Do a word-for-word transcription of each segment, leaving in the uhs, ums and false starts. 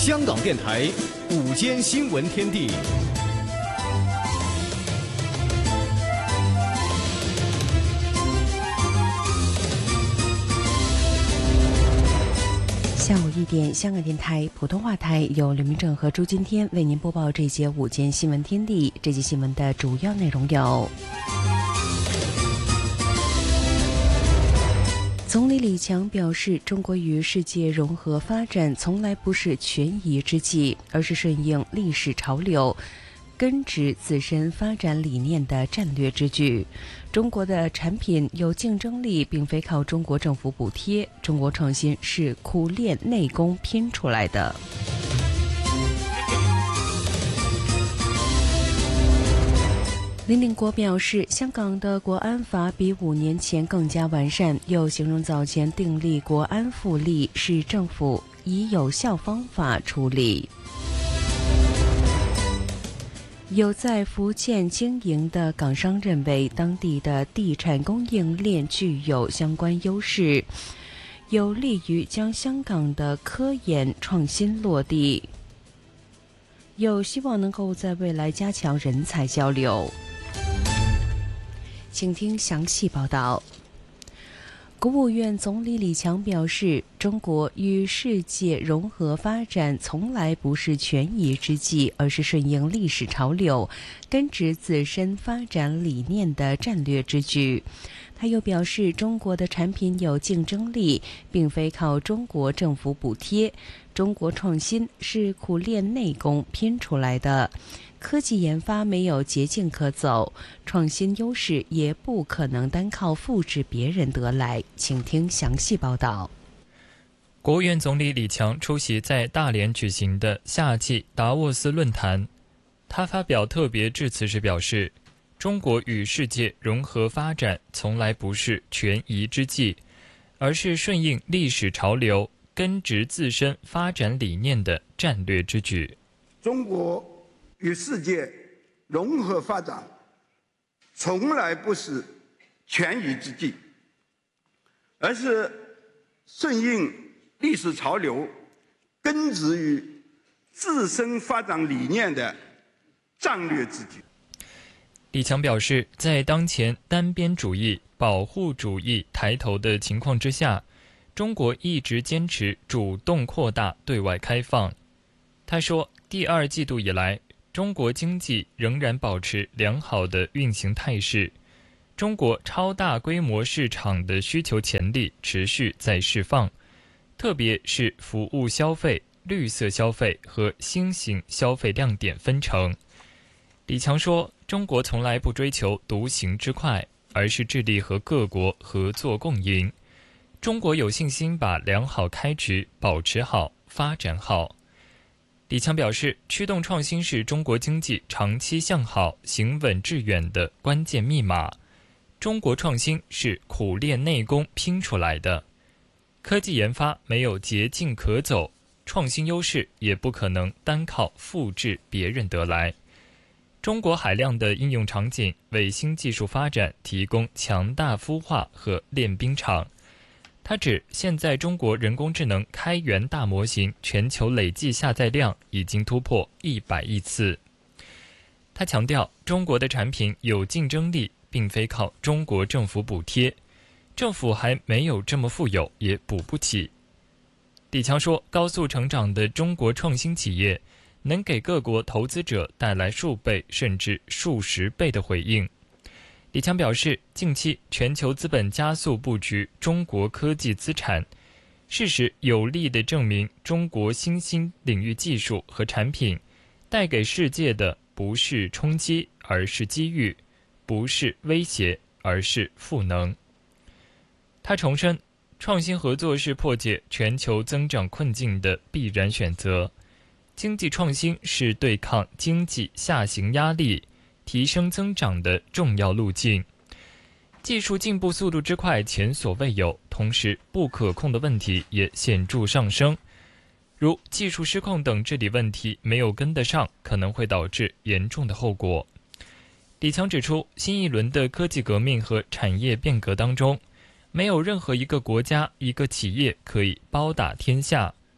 香港电台午间新闻天地。 下午一点，香港电台普通话台由刘明正和朱今天为您播报这节午间新闻天地。这节新闻的主要内容有：总理李强表示，中国与世界融合发展从来不是权宜之计，而是顺应历史潮流，根植自身发展理念的战略之举。中国的产品有竞争力，并非靠中国政府补贴，中国创新是苦练内功拼出来的。林定国表示，香港的国安法比五年前更加完善，又形容早前订立国安复例是政府以有效方法处理。有在福建经营的港商认为，当地的地产供应链具有相关优势，有利于将香港的科研创新落地，有希望能够在未来加强人才交流。请听详细报道。国务院总理李强表示，中国与世界融合发展从来不是权宜之计，而是顺应历史潮流，根植自身发展理念的战略之举。他又表示，中国的产品有竞争力，并非靠中国政府补贴，中国创新是苦练内功拼出来的。科技研发没有捷径可走，创新优势也不可能单靠复制别人得来。请听详细报道。 国务院总理李强出席在大连举行的夏季达沃斯论坛，他发表特别致辞时表示，中国与世界融合发展从来不是权宜之计，而是顺应历史潮流，根植自身发展理念的战略之举。 中国与世界融合发展从来不是权宜之计，而是顺应历史潮流，根植于自身发展理念的战略之举。 李强表示，在当前单边主义、保护主义抬头的情况之下，中国一直坚持主动扩大对外开放。他说，第二季度以来，中国经济仍然保持良好的运行态势，中国超大规模市场的需求潜力持续在释放，特别是服务消费、绿色消费和新型消费亮点纷呈。李强说，中国从来不追求独行之快，而是致力和各国合作共赢。中国有信心把良好开局保持好、发展好。李强表示，驱动创新是中国经济长期向好、行稳致远的关键密码。中国创新是苦练内功拼出来的。科技研发没有捷径可走，创新优势也不可能单靠复制别人得来。中国海量的应用场景为新技术发展提供强大孵化和练兵场。他指，现在中国人工智能开源大模型全球累计下载量已经突破一百亿次。他强调，中国的产品有竞争力，并非靠中国政府补贴，政府还没有这么富有，也补不起。李强说，高速成长的中国创新企业能给各国投资者带来数倍甚至数十倍的回应。李强表示，近期全球资本加速布局中国科技资产，事实有力地证明，中国新兴领域技术和产品带给世界的不是冲击，而是机遇；不是威胁，而是赋能。他重申，创新合作是破解全球增长困境的必然选择，经济创新是对抗经济下行压力、提升增长的重要路径。技术进步速度之快前所未有，同时不可控的问题也显著上升，如技术失控等治理问题没有跟得上，可能会导致严重的后果。李强指出，新一轮的科技革命和产业变革当中，没有任何一个国家、一个企业可以包打天下。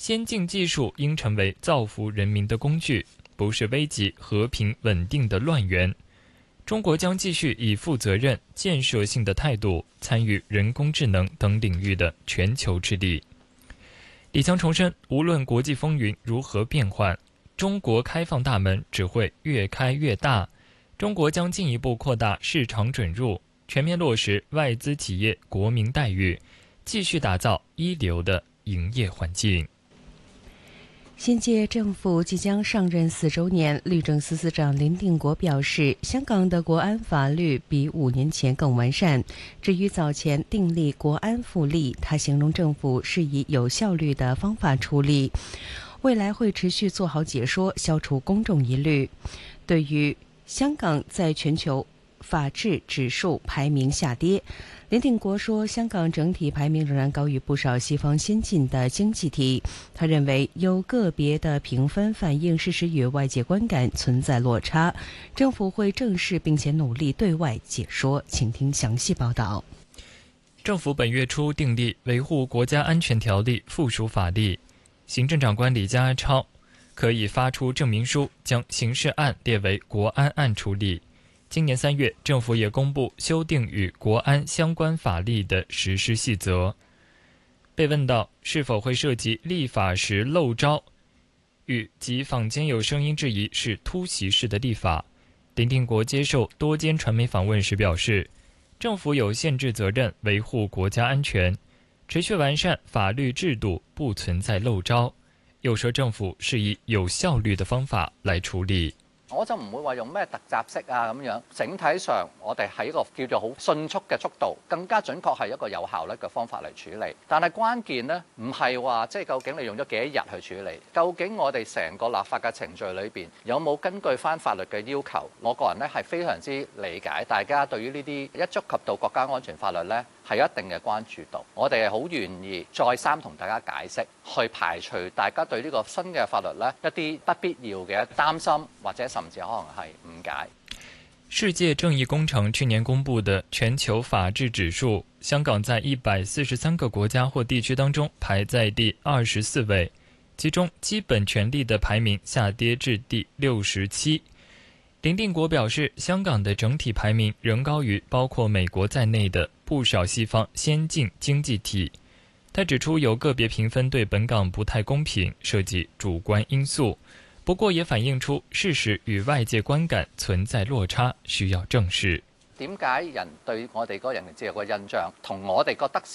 先进技术应成为造福人民的工具，不是危及和平稳定的乱源。中国将继续以负责任、建设性的态度参与人工智能等领域的全球治理。李强重申，无论国际风云如何变幻，中国开放大门只会越开越大。中国将进一步扩大市场准入，全面落实外资企业国民待遇，继续打造一流的营业环境。 现届政府即将上任四周年，律政司司长林定国表示，香港的国安法律比五年前更完善。至于早前订立国安复例，他形容政府是以有效率的方法处理，未来会持续做好解说，消除公众疑虑。对于香港在全球法治指数排名下跌，林定国说，香港整体排名仍然高于不少西方先进的经济体。他认为有个别的评分反映事实与外界观感存在落差，政府会正视并且努力对外解说。请听详细报道。 政府本月初订立《维护国家安全条例》附属法例，行政长官李家超可以发出证明书，将刑事案列为国安案处理。今年三月，政府也公布修订与国安相关法律的实施细则。被问到是否会涉及立法时漏招与及坊间有声音质疑是突袭式的立法，林定国接受多间传媒访问时表示，政府有宪制责任维护国家安全，持续完善法律制度，不存在漏招。又說政府是以有效率的方法來處理。 我就唔會話用咩突襲式啊咁樣，整體上我哋喺一個叫做好迅速嘅速度，更加準確係一個有效率嘅方法嚟處理。但係關鍵呢，唔係話即係究竟你用咗幾多日去處理，究竟我哋成個立法嘅程序裏邊有冇根據翻法律嘅要求？我個人呢係非常之理解大家對於呢啲一觸及到國家安全法律呢係有一定嘅關注度。我哋係好願意再三同大家解釋，去排除大家對呢個新嘅法律呢一啲不必要嘅擔心或者甚至可能係誤解。 世界正義工程去年公布的全球法治指數，香港在一百四十三個國家或地區當中排在第二十四位，其中基本權利的排名下跌至第六十七。林定國表示，香港的整體排名仍高於包括美國在內的不少西方先進經濟體。他指出，有個別評分對本港不太公平，涉及主觀因素，不過也反映出事實與外界觀感存在落差，需要正視。 點解人對我哋嗰個人嘅自由嘅印象同我哋覺得